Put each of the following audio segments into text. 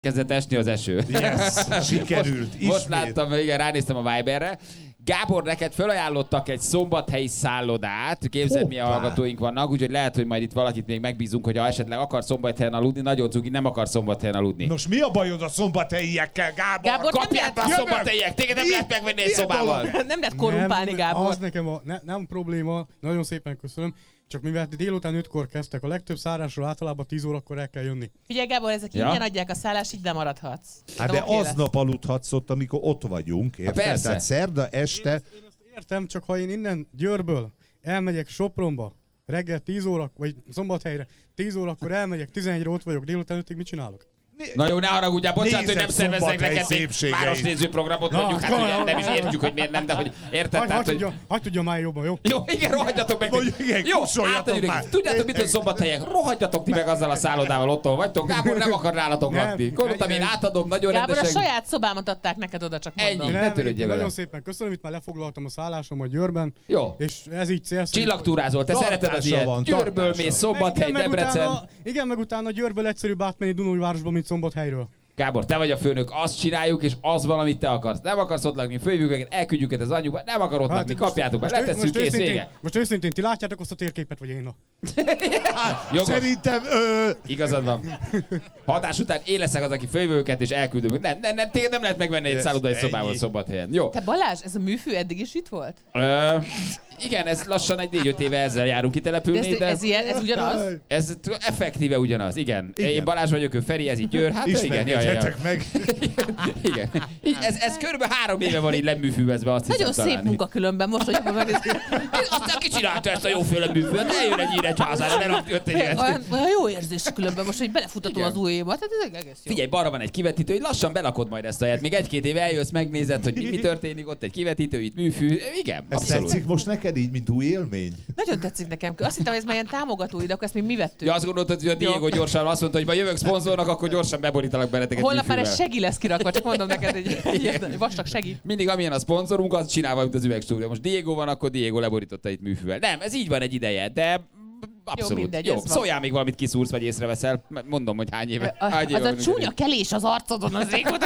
Kezdett esni az eső. Yes, sikerült. Most láttam, igen, ránéztem a Viberre. Gábor, neked felajánlottak egy szombathelyi szállodát. Képzeld, milyen hallgatóink vannak, úgyhogy lehet, hogy majd itt valakit még megbízunk, hogy ha esetleg akar szombathelyen aludni, nagyon cuki, nem akar szombathelyen aludni. Nos, mi a bajod a szombathelyiekkel, Gábor? Kapják be a szombathelyiek, téged nem lehet megvenni egy szobával. Nem lehet korrumpálni, Gábor. Az nekem nem probléma, nagyon szépen köszönöm. Csak mivel délután 5-kor kezdtek, a legtöbb szárásról általában 10 órakor el kell jönni. Figyelj, Gábor, ezek ingyen adják a szállást, így nem maradhatsz. Hát de aznap aludhatsz ott, amikor ott vagyunk, érted? Persze. Tehát szerda este... Én ezt értem, csak ha én innen Győrből elmegyek Sopronba, reggel 10 óra, vagy Szombathelyre 10 órakor elmegyek, 11-re ott vagyok, délután 5-ig mit csinálok? Na jó, ne haragudjál, bocsánat, hogy nem szerveznek neked egy szépségeit. városnéző programot, mondjuk, hát ugye nem is értjük, hogy miért nem, de hogy érted, tehát, hogy... Hadd tudja már jobban, jó? Jó, igen, rohadjatok meg. Igen, Jó, kussoljatok már. tudjátok, mit, hogy szombathelyek? Rohadjatok ti meg azzal a szállodával, otthon vagytok. Gábor nem akar nálatok lakni. Gondoltam, én átadom nagyon Gábor, rendesen. a saját szobámat adták neked oda, csak mondom. Ennyi. Ne törődjél vele. Nagyon szépen köszönöm, itt már lefoglaltam a szállásomat Győrben. Jó. És ez így célszerű. Csillagtúrázol, te szereted az ilyet. Győrből mész, Szombathely, Debrecen. Igen, meg utána Győrből egyszerűbb átmenni Dunaújvárosba, mint Szombathelyről. Gábor, te vagy a főnök, azt csináljuk, és az van, amit te akarsz. Nem akarsz ott lakni, fölhívjuk őket, elküldjük őket az anyjukba, nem akar ott lakni, kapjátok be, letesszük, kész, vége. Most őszintén, ti látjátok azt a térképet, vagy én? Jogos. Szerintem... Igazad van. Hatás után én leszek az, aki fölhívjuk őket, és elküldünk. Nem, téged nem lehet megvenni egy szállodai szobával Szombathelyen. Jó. Te Balázs, ez a műfű eddig is itt volt? Igen, ez lassan egy 4-5 éve ezzel járunk kitelepülni, de... Ez ugyanaz? Ez effektíve ugyanaz, igen. Én Balázs vagyok, ő Feri, ez így Győr, hát igen, jaj. meg. Igen. Ez körülbelül 3 éve van így leműfűvezve, azt nagyon hiszem szép talán. munka különben, most, hogy megnézzük. Aztán ki csinálta ezt a jóféle műfűvet? Eljön egy Nyíregyházára, lerakjött egy ilyet. Olyan jó érzés különben most, hogy belefutatom az új évat, tehát ez egész jó. Figyelj, balra van egy kivetítő, hogy lassan belakod majd ezt a helyet. Még 1-2 éve eljössz, megnézed, hogy mi történik, ott egy kivetítő, itt műfű. Igen, Ez abszolút. tetszik most neked így, mint új élmény? Nagyon tetszik nekem. Azt hittem, hogy ez már ilyen támogató ide, akkor ezt még mi vettük. Ja, azt gondoltad, hogy a Diego gyorsan azt mondta, hogy ma jövök szponzornak, akkor gyorsan beborítalak benneteket. Holnap már műfűvel. egy segi lesz kirakva, csak mondom neked, egy vastag segi. Mindig amilyen a szponzorunk, az csinálva, mint az üvegstúdió. Most Diego van, akkor Diego leborította itt műfűvel. Nem, ez így van egy ideje, de abszolút. mindegy, Jó, ez van. szóljál még valamit kiszúrsz, vagy észreveszel. Mondom, hogy hány éve. Az a csúnya kelés az arcodon, az régóta.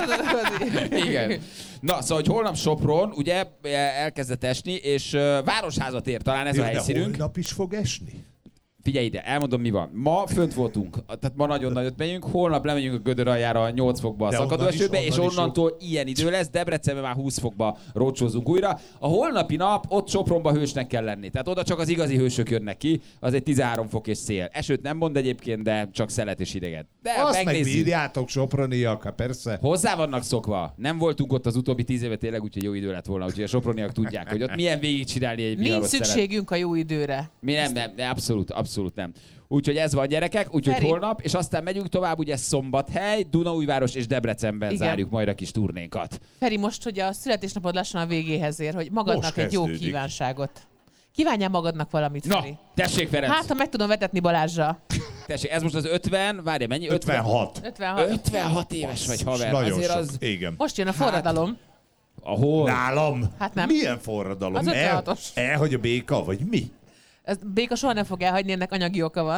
Igen. Na, szóval, hogy holnap Sopron, ugye elkezdett esni, és városházat ér talán ez a helyszínünk. Holnap is fog esni? Figyelj ide, elmondom mi van. Ma fönt voltunk, tehát ma nagyon nagyot megyünk, holnap lemegyünk a Gödör aljára 8 fokba a szakadó esőbe, és onnantól ilyen idő lesz, Debrecenben már 20 fokba rócsózunk újra. A holnapi nap ott Sopronba hősnek kell lenni, tehát oda csak az igazi hősök jönnek ki, az egy 13 fok és szél. Esőt nem mond egyébként, de csak szelet és ideget. De Azt megnézzük. megbírjátok, soproniak, hát persze. Hozzá vannak szokva. Nem voltunk ott az utóbbi 10 éve tényleg, úgyhogy jó idő lett volna, úgyhogy a soproniak tudják, hogy ott milyen végigcsinálni egy Nincs viharos szelet. szükségünk a jó időre. Mi nem, abszolút nem. Úgyhogy ez van, gyerekek, úgyhogy Feri. holnap, és aztán megyünk tovább, ugye Szombathely, Dunaújváros és Debrecenben Igen. zárjuk majd a kis turnénkat. Feri, most, hogy a születésnapod lassan a végéhez ér, hogy magadnak Most egy jó kezdődik. kívánságot. Kívánjál magadnak valamit, Na, Feri. tessék Ferenc, Hát, ha meg tudom vetetni Balázsra. tessék, ez most az 50, várj, mennyi? 56. 56. 56 éves vagy, haver. Nagyon Azért sok. az... Igen. Most jön a forradalom. Ahol? Nálam? Hát nem. Milyen forradalom? Az 56-os. Elhagy a béka, vagy mi? Ez Béka soha nem fog elhagyni, ennek anyagi oka van.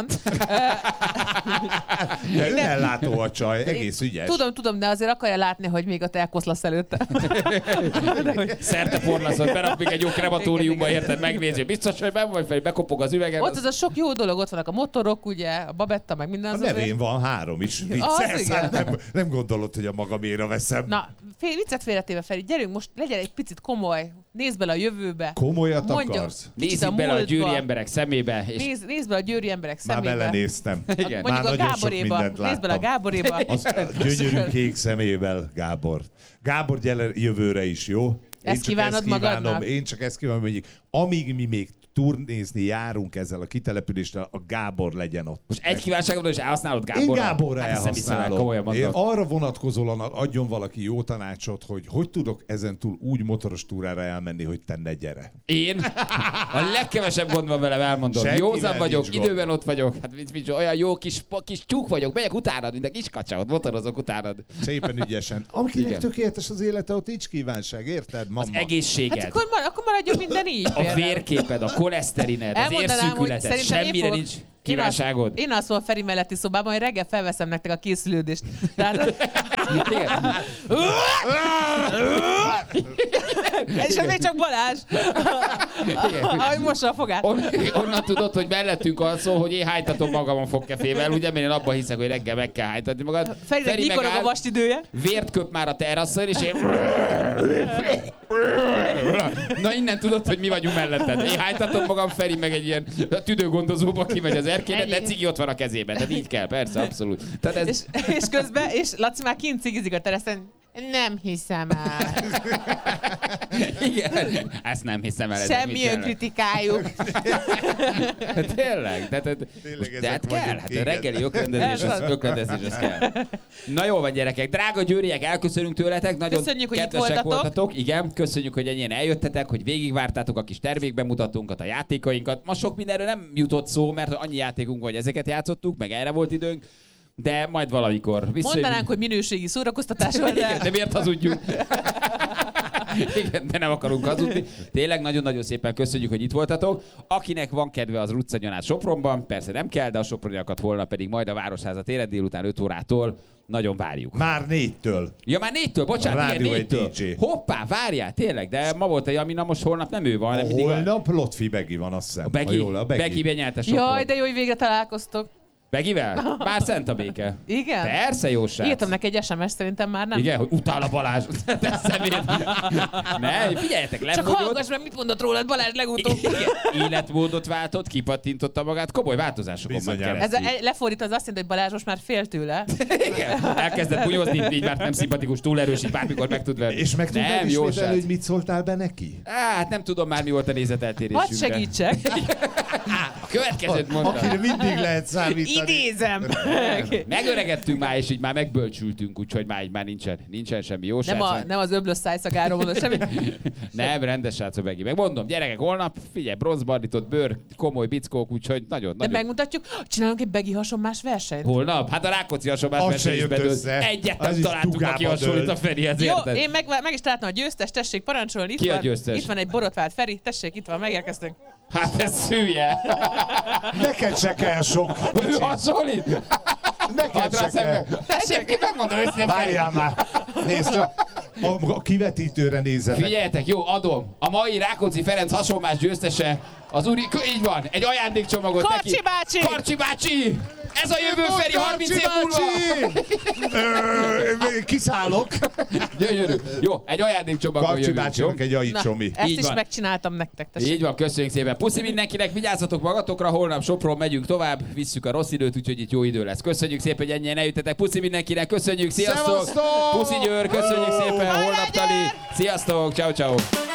De önellátó a csaj, egész ügyes. Tudom, de azért akarja látni, hogy még a te elkoszlasz előtte. Szerte porlaszol, berak még egy jó krematóriumba, érted, megnézi. Biztos, hogy ben vagy fel, bekopog az üvegen. Ott az a sok jó dolog, ott vannak a motorok, ugye, a babetta, meg minden. A az nevén van 3 is. Az Vicces, igen. hát nem gondolod, hogy a magaméra veszem. Na, viccet félretéve, Feri, gyerünk most, legyen egy picit komoly, nézd bele a jövőbe. Komolyat Mondja, akarsz? kicsit Nézzük bele a múltba. győri emberek szemébe. És... Nézd bele a győri emberek Már szemébe. belenéztem. Igen. Mondjuk Már a nagyon sok Gáboréba. mindent Nézd bele a láttam. Gáboréba. Az gyönyörű kék szemével, Gábor. Gábor, gyere jövőre is, jó? Ezt kívánod magadnak? Én csak ezt kívánom, hogy amíg mi még turnézni járunk ezzel a kitelepüléssel, a Gábor legyen ott. Most egy kívánságodon is elhasználod Gáborra? Én Gáborra Hát ezt nem hiszem el, elhasználom. komolyan Én mondod. arra vonatkozóan adjon valaki jó tanácsot, hogy tudok ezentúl úgy motoros túrára elmenni, hogy te ne gyere. Én? A legkevesebb gond van velem, elmondom. Senkivel Józan vagyok, nincs gond. időben ott vagyok. Hát olyan jó kis tyúk vagyok, megyek utánad, mint a kis kacsa, ott motorozok utánad. Szépen ügyesen. Akinek Igen. tökéletes az élete, ott nincs kívánság, érted, mama? Az egészséged, Hát akkor maradjon minden így. a például. vérképed, a koleszterined, az Elmondanám, hogy érszűkületed, szerintem én semmire fogok- nincs. Kívánságod? Én alszom a Feri melletti szobában, hogy reggel felveszem nektek a készülődést. Tehát... És ez még csak Balázs. Ahogy mossa a fogát. Onnan tudod, hogy mellettünk alszol, hogy én hánytatom magam a fogkefével, ugye, mert én abban hiszek, hogy reggel meg kell hánytatni magad. Ferinek mikor a vastidője? Vért köp már a teraszon, és én... Na innen tudod, hogy mi vagyunk melletted. Én hánytatom magam, Feri meg egy ilyen tüdőgondozóba kimegy az erkélyre, de cigi ott van a kezében. Tehát így kell, persze, abszolút. Tehát ez... és közben, és Laci már kint cigizik a teraszen. Nem hiszem el. Igen, ezt nem hiszem el. Semmi önkritikájuk. Tényleg? Tehát kell, hát a reggeli ökrendezés, az kell. Na jó van, gyerekek, drága győriek, elköszönünk tőletek, nagyon köszönjük, hogy kedvesek voltatok. Igen, köszönjük, hogy ennyien eljöttetek, hogy végigvártátok a kis termékbemutatónkat, a játékainkat. Ma sok mindenről nem jutott szó, mert annyi játékunk, hogy ezeket játszottuk, meg erre volt időnk. De majd valamikor mondanánk, hogy minőségi szórakoztatás van, de... de miért hazudjuk? Igen, de nem akarunk hazudni. Tényleg nagyon-nagyon szépen köszönjük, hogy itt voltatok. Akinek van kedve az Ruccanyonát Sopronban, persze nem kell, de a soproniakat holnap pedig majd a Városháza téren délután 5 órától nagyon várjuk. Már 4-től. Ja, már 4-től, bocsánat, igen, 4-től. Hoppá, várjál, tényleg, de ma volt egy, ami most holnap nem ő van, hanem mindig holnap Lotfi Begi van, azt hiszem. A Begi benyerte Sopron. Jaj, de jó, hogy végre találkoztok. Begivel? Már szent a béke. Igen? Persze, jó srác. Írtam neki egy SMS, szerintem már nem. Igen, hogy utál a Balázs. Te szemét. Ne, figyeljetek, lefogyott. Csak hallgass meg, mit mondott rólad Balázs legutóbb. Életmódot váltott, kipattintotta magát, komoly változásokon ment keresztül. Ez lefordít az azt jelenti, hogy Balázs most már fél tőle. Igen, elkezdett bunyozni, így már nem szimpatikus, túl erős, így bármikor meg tud venni. És meg tudnád ismételni, hogy mit szóltál be neki? Hát nem tudom már, mi volt a nézeteltérésünk. Hadd segítsek. A következőt mondtam. Akire mindig lehet számítani. Idézem. Megöregettünk már, és így már megbölcsültünk, úgyhogy már nincsen semmi jó srác. Nem az öblös szájszagáról mondod semmi. Nem, rendes srác a Begi. Megmondom, gyerekek, holnap, figyelj, bronzbarnított bőr, komoly bickók, úgyhogy nagyon. De megmutatjuk, csinálunk egy Begi hasonmás versenyt. Holnap? Hát a Rákóczi hasonlás versenyben egyet nem találtuk, aki hasonlít a Ferihez, érted? Jó, én meg is találtam a győztes, tessék parancsolni. Ki a győztes? Itt van egy borotvált Feri, tessék, itt van, megérkeztünk. Hát ez szülje. Neked se kell sok. Ő hasonlít? Neked se kell. Tessék, ki megmondom őszintén. Várjál már. Nézd csak. A kivetítőre nézzenek. Figyeljetek, jó, adom. A mai Rákóczi Ferenc hasonlás győztese az úri... Így van, egy ajándékcsomagot Karcsi neki. bácsi! Karcsi bácsi! Ez a jövő Feri 30 év múlva! Kiszállok. Gyönyörű. Jó, egy ajándékcsomagot Karcsi bácsinak egy ajicsomi. Ezt Így is van. megcsináltam nektek, tessék. Így van, köszönjük szépen. Puszi mindenkinek, vigyázzatok magatokra, holnap Sopron megyünk tovább, visszük a rossz időt, úgyhogy itt jó idő lesz. Köszönjük szépen, hogy ennyien eljöttetek. Puszi mindenkinek, köszönjük, sziasztok! Szevasztok! Puszi Győr, köszönjük szépen, holnap Tali. Sziasztok, ciao ciao.